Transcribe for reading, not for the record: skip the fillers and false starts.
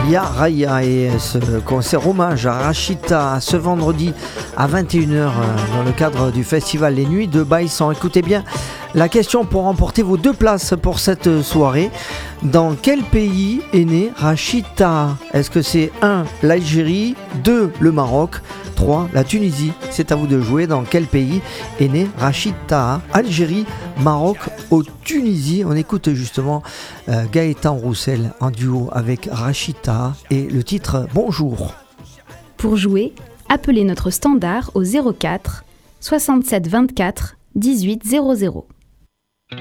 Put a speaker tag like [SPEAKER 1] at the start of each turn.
[SPEAKER 1] Ya Raya et ce concert hommage à Rachita ce vendredi à 21h dans le cadre du festival Les Nuits de Baïsan. Écoutez bien la question pour remporter vos 2 places pour cette soirée. Dans quel pays est né Rachita? Est-ce que c'est 1 l'Algérie, 2 le Maroc, 3 la Tunisie? C'est à vous de jouer. Dans quel pays est né Rachita? Algérie, Maroc ou Tunisie? On écoute justement Gaëtan Roussel en duo avec Rachita et le titre Bonjour.
[SPEAKER 2] Pour jouer, appelez notre standard au 04 67 24 18 00.